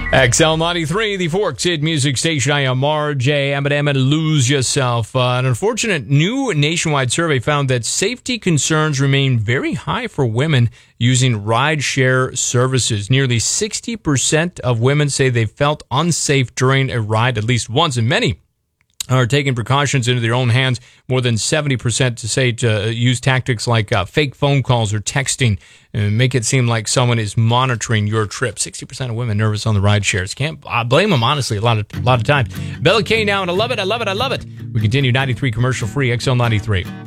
XL93, the Forks Hit Music Station. I am RJ Eminem and Lose Yourself. An unfortunate new nationwide survey found that safety concerns remain very high for women using rideshare services. Nearly 60% of women say they felt unsafe during a ride at least once, and many are taking precautions into their own hands. More than 70% to say to use tactics like fake phone calls or texting and make it seem like someone is monitoring your trip. 60% of women nervous on the ride shares. Can't blame them, honestly, a lot of times. Bella K now, and I love it. We continue 93 commercial free, XL93.